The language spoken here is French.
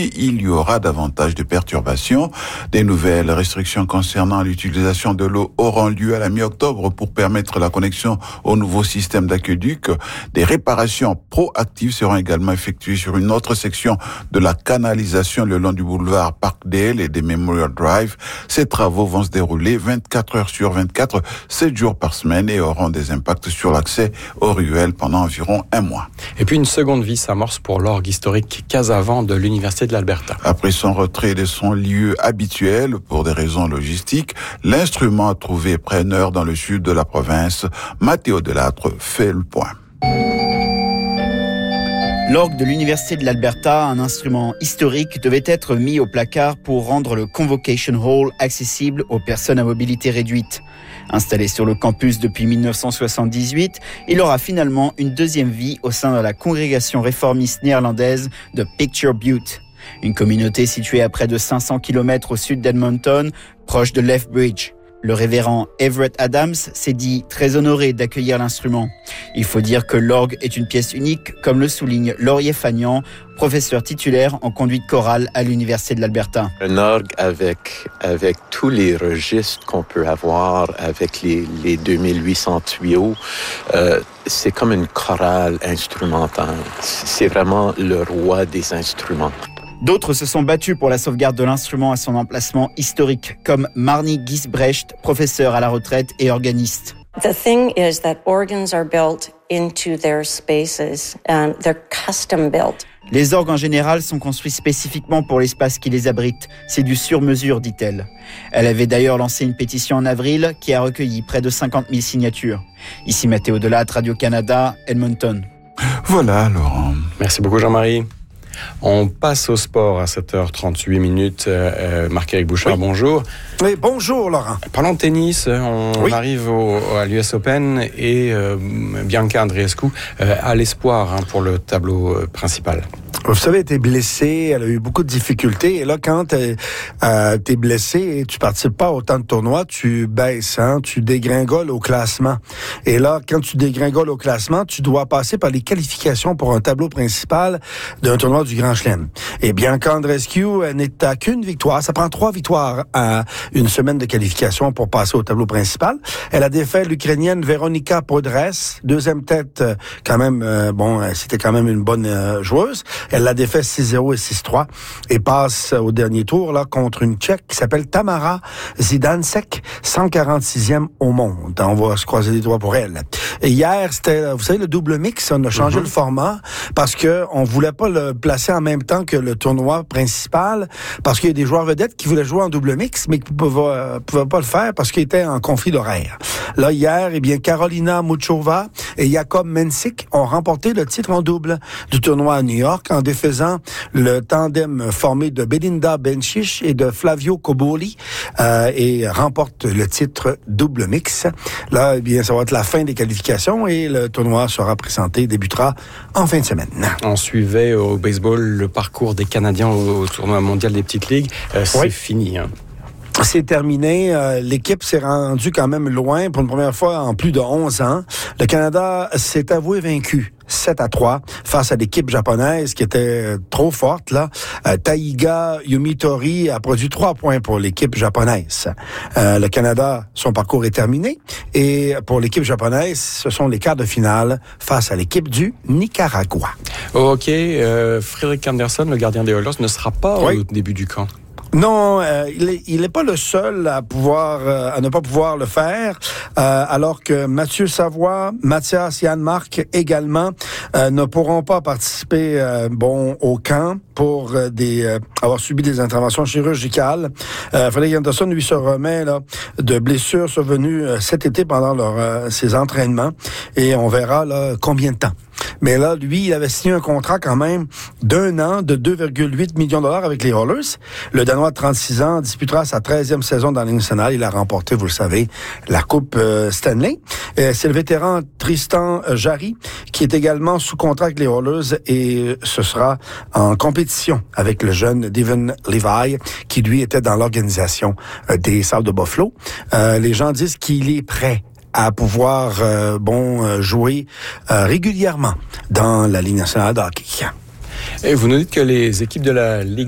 et il y aura davantage de perturbations. Des nouvelles restrictions concernant l'utilisation de l'eau auront lieu à la mi-octobre pour permettre la connexion au nouveau système d'aqueduc. Des réparations proactives seront également effectuées sur une autre section de la canalisation le long du boulevard Parkdale et des Memorial Drive. Ces travaux vont se dérouler 24 heures sur 24, 7 jours par semaine et auront des impacts sur l'accès aux ruelles pendant environ un mois. Et puis une seconde vie s'amorce pour l'orgue historique Casavant de l'Université de l'Alberta. Après son retrait de son lieu habituel pour des raisons logistiques, l'instrument a trouvé preneur dans le sud de la province. Mathéo Delattre fait le point. L'orgue de l'Université de l'Alberta, un instrument historique, devait être mis au placard pour rendre le Convocation Hall accessible aux personnes à mobilité réduite. Installé sur le campus depuis 1978, il aura finalement une deuxième vie au sein de la congrégation réformiste néerlandaise de Picture Butte, une communauté située à près de 500 km au sud d'Edmonton, proche de Lethbridge. Le révérend Everett Adams s'est dit très honoré d'accueillir l'instrument. Il faut dire que l'orgue est une pièce unique, comme le souligne Laurier Fagnan, professeur titulaire en conduite chorale à l'Université de l'Alberta. Un orgue avec tous les registres qu'on peut avoir, avec les 2800 tuyaux, c'est comme une chorale instrumentale. C'est vraiment le roi des instruments. D'autres se sont battus pour la sauvegarde de l'instrument à son emplacement historique, comme Marnie Gisbrecht, professeur à la retraite et organiste. The thing is that organs are built into their spaces and they're custom built. Les orgues en général sont construits spécifiquement pour l'espace qui les abrite. C'est du sur-mesure, dit-elle. Elle avait d'ailleurs lancé une pétition en avril qui a recueilli près de 50 000 signatures. Ici Mathéo Delattre, Radio-Canada, Edmonton. Voilà, Laurent. Merci beaucoup, Jean-Marie. On passe au sport à 7h38. Marc-Éric Bouchard, oui. Bonjour. Oui, bonjour, Laurent. Parlons de tennis. On arrive à l'US Open et Bianca Andreescu a l'espoir pour le tableau principal. Vous savez, elle était blessée, elle a eu beaucoup de difficultés. Et là, quand t'es blessé et tu participes pas à autant de tournois, tu baisses, tu dégringoles au classement. Et là, quand tu dégringoles au classement, tu dois passer par les qualifications pour un tableau principal d'un tournoi du Grand Chelem. Et Bianca Andreescu n'est à qu'une victoire. Ça prend 3 victoires à une semaine de qualification pour passer au tableau principal. Elle a défait l'Ukrainienne Veronika Podres, deuxième tête, quand même, c'était quand même une bonne joueuse. Elle l'a défait 6-0 et 6-3 et passe au dernier tour là contre une Tchèque qui s'appelle Tamara Zidansek, 146e au monde. On va se croiser les doigts pour elle. Et hier, c'était, vous savez, le double mix. On a changé le format parce que on voulait pas le placer en même temps que le tournoi principal parce qu'il y a des joueurs vedettes qui voulaient jouer en double mix mais qui pouvaient pas le faire parce qu'ils étaient en conflit d'horaire. Là, hier, Karolina Muchova et Jakub Mensik ont remporté le titre en double du tournoi à New York en défaisant le tandem formé de Belinda Bencic et de Flavio Cobolli et remporte le titre double mix. Là, ça va être la fin des qualifications et le tournoi débutera en fin de semaine. On suivait au baseball le parcours des Canadiens au tournoi mondial des petites ligues. C'est fini, C'est terminé. L'équipe s'est rendue quand même loin pour une première fois en plus de 11 ans. Le Canada s'est avoué vaincu 7-3 face à l'équipe japonaise qui était trop forte. Là, Taiga Yumitori a produit 3 points pour l'équipe japonaise. Le Canada, son parcours est terminé. Et pour l'équipe japonaise, ce sont les quarts de finale face à l'équipe du Nicaragua. OK. Frédéric Anderson, le gardien des Oilers, ne sera pas au début du camp. Non, il est pas le seul à ne pas pouvoir le faire, alors que Mathieu Savoie, Mathias Janmark également ne pourront pas participer au camp pour avoir subi des interventions chirurgicales. Frédéric Anderson, lui, se remet de blessures survenues cet été pendant ses entraînements et on verra combien de temps. Mais là, lui, il avait signé un contrat quand même d'1 an de 2,8 millions de dollars avec les Oilers. Le Danois de 36 ans disputera sa 13e saison dans la Ligue nationale. Il a remporté, vous le savez, la Coupe Stanley. C'est le vétéran Tristan Jarry qui est également sous contrat avec les Oilers et ce sera en compétition avec le jeune Devon Levi qui, lui, était dans l'organisation des Sabres de Buffalo. Les gens disent qu'il est prêt à pouvoir jouer régulièrement dans la Ligue nationale de hockey. Et vous nous dites que les équipes de la Ligue